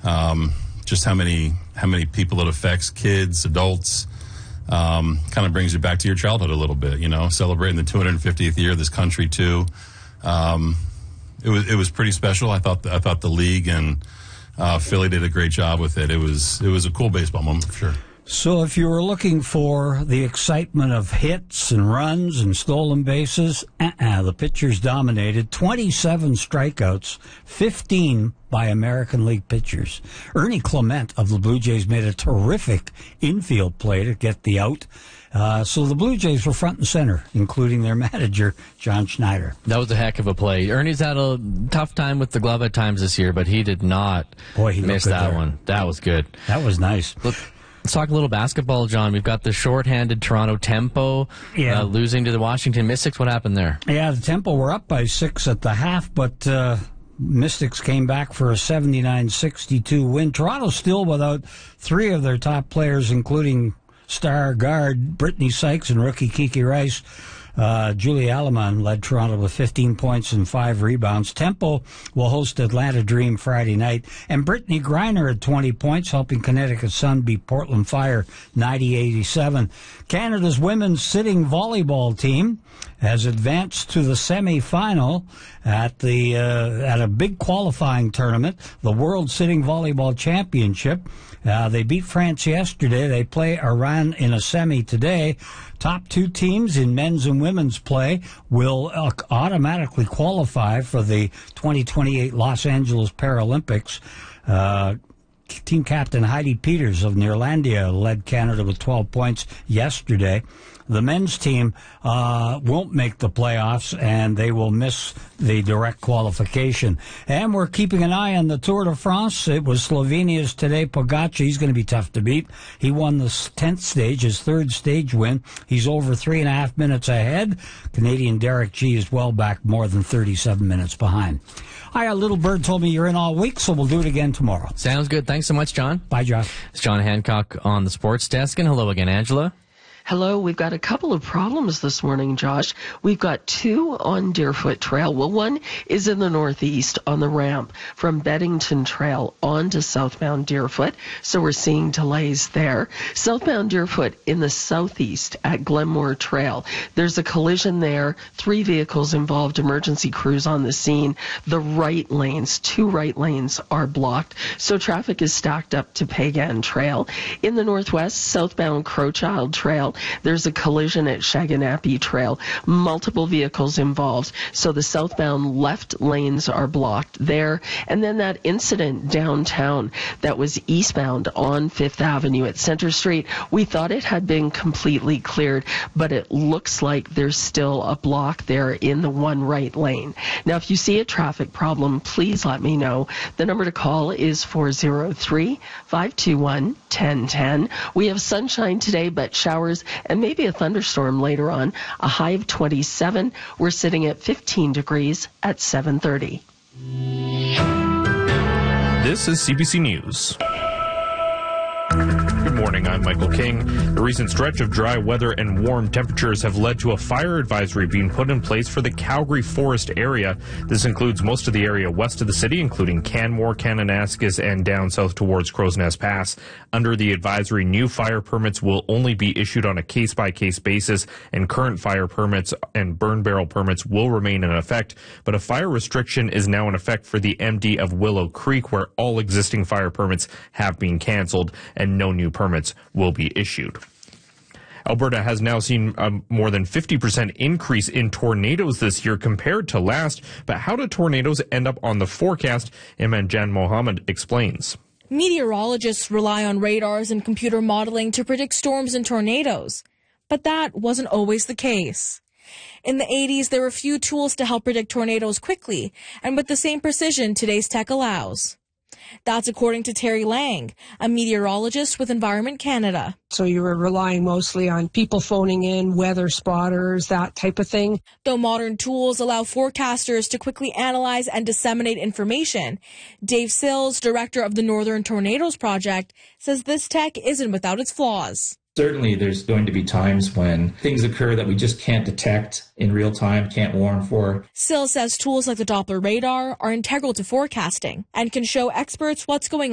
Just how many people it affects, kids, adults. Kind of brings you back to your childhood a little bit, celebrating the 250th year of this country too. It was pretty special. I thought the league and Philly did a great job with it. It was a cool baseball moment for sure. So if you were looking for the excitement of hits and runs and stolen bases, the pitchers dominated. 27 strikeouts, 15 by American League pitchers. Ernie Clement of the Blue Jays made a terrific infield play to get the out. So the Blue Jays were front and center, including their manager, John Schneider. That was a heck of a play. Ernie's had a tough time with the glove at times this year, but he did not miss that one. That was good. That was nice. Let's talk a little basketball, John. We've got the shorthanded Toronto Tempo losing to the Washington Mystics. What happened there? Yeah, the Tempo were up by 6 at the half, but Mystics came back for a 79-62 win. Toronto still without 3 of their top players, including star guard Brittany Sykes and rookie Kiki Rice. Julie Alleman led Toronto with 15 points and 5 rebounds. Tempo will host Atlanta Dream Friday night. And Brittany Griner had 20 points, helping Connecticut Sun beat Portland Fire 90-87. Canada's women's sitting volleyball team has advanced to the semifinal at a big qualifying tournament, the World Sitting Volleyball Championship. They beat France yesterday. They play Iran in a semi today. Top 2 teams in men's and women's play will automatically qualify for the 2028 Los Angeles Paralympics. Team captain Heidi Peters of Neerlandia led Canada with 12 points yesterday. The men's team won't make the playoffs, and they will miss the direct qualification. And we're keeping an eye on the Tour de France. It was Slovenia's Tadej Pogacar. He's going to be tough to beat. He won the 10th stage, his 3rd stage win. He's over 3.5 minutes ahead. Canadian Derek G is well back, more than 37 minutes behind. Hi, Little Bird told me you're in all week, so we'll do it again tomorrow. Sounds good. Thanks so much, John. Bye, Josh. It's John Hancock on the sports desk, and hello again, Angela. Hello, we've got a couple of problems this morning, Josh. We've got 2 on Deerfoot Trail. Well, one is in the northeast on the ramp from Beddington Trail on to southbound Deerfoot, so we're seeing delays there. Southbound Deerfoot in the southeast at Glenmore Trail. There's a collision there, 3 vehicles involved, emergency crews on the scene. The right lanes, 2 right lanes are blocked, so traffic is stacked up to Pagan Trail. In the northwest, southbound Crowchild Trail, there's a collision at Shaganappi Trail. Multiple vehicles involved, so the southbound left lanes are blocked there. And then that incident downtown that was eastbound on 5th Avenue at Center Street, we thought it had been completely cleared, but it looks like there's still a block there in the one right lane. Now, if you see a traffic problem, please let me know. The number to call is 403-521-1010. We have sunshine today, but showers and maybe a thunderstorm later on. A high of 27. We're sitting at 15 degrees at 7:30. This is CBC News. Good morning, I'm Michael King. The recent stretch of dry weather and warm temperatures have led to a fire advisory being put in place for the Calgary Forest area. This includes most of the area west of the city, including Canmore, Kananaskis, and down south towards Crow's Nest Pass. Under the advisory, new fire permits will only be issued on a case-by-case basis, and current fire permits and burn barrel permits will remain in effect. But a fire restriction is now in effect for the MD of Willow Creek, where all existing fire permits have been canceled and no new permits will be issued. Alberta has now seen a more than 50% increase in tornadoes this year compared to last. But how do tornadoes end up on the forecast? Imanjan Mohammed explains. Meteorologists rely on radars and computer modeling to predict storms and tornadoes. But that wasn't always the case. In the 80s, there were few tools to help predict tornadoes quickly and with the same precision today's tech allows. That's according to Terry Lang, a meteorologist with Environment Canada. So you were relying mostly on people phoning in, weather spotters, that type of thing. Though modern tools allow forecasters to quickly analyze and disseminate information, Dave Sills, director of the Northern Tornadoes Project, says this tech isn't without its flaws. Certainly, there's going to be times when things occur that we just can't detect in real time, can't warn for. Sills says tools like the Doppler radar are integral to forecasting and can show experts what's going on.